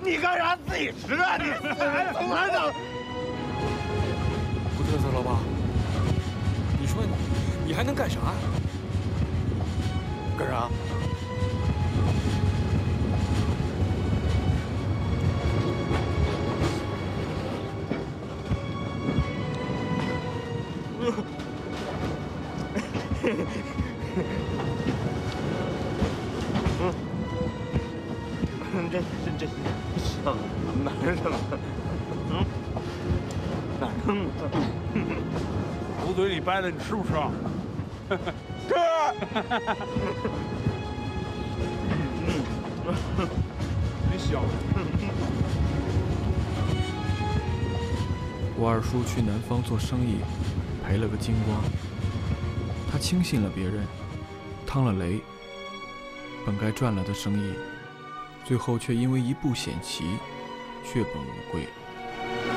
你干啥自己吃啊？你从哪整？ 不嘚瑟了吧？你说你还能干啥？ 干啥？这小男生，男生， 狗嘴里掰的，你吃不吃啊？ 吃。 真香。 我二叔去南方做生意，赔了个精光。他轻信了别人，趟了雷。本该赚了的生意，最后却因为一步险棋，血本无归。